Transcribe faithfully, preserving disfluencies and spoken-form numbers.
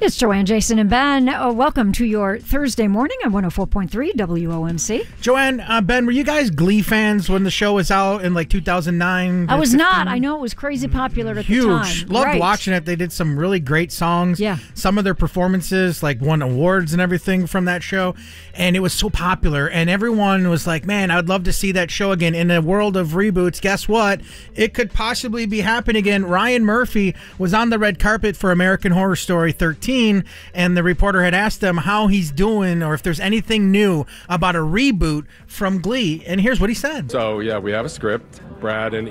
It's Joanne, Jason, and Ben. Uh, welcome to your Thursday morning on one oh four point three W O M C. Joanne, uh, Ben, were you guys Glee fans when the show was out in like two thousand nine? I was not. I know it was crazy popular at Huge. the time. Loved right. watching it. They did some really great songs. Yeah. Some of their performances like won awards and everything from that show. And it was so popular. And everyone was like, man, I'd love to see that show again. In a world of reboots, guess what? It could possibly be happening again. Ryan Murphy was on the red carpet for American Horror Story thirteen. And the reporter had asked him how he's doing or if there's anything new about a reboot from Glee. And here's what he said. So, yeah, we have a script. Brad and